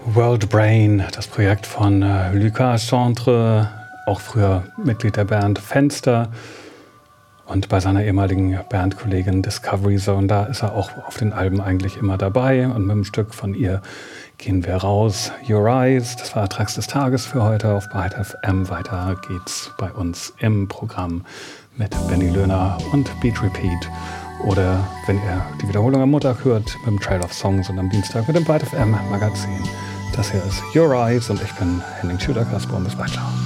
World Brain, das Projekt von Lucas Chantre, auch früher Mitglied der Band Fenster und bei seiner ehemaligen Bandkollegin Discovery Zone, da ist er auch auf den Alben eigentlich immer dabei und mit einem Stück von ihr gehen wir raus. Your Eyes, das war Tracks des Tages für heute auf Byte FM. Weiter geht's bei uns im Programm mit Benny Löhner und Beat Repeat. Oder wenn ihr die Wiederholung am Montag hört, mit dem Trail of Songs und am Dienstag mit dem Byte FM Magazin. Das hier ist Your Eyes und ich bin Henning Schüler-Kasper und bis weiter.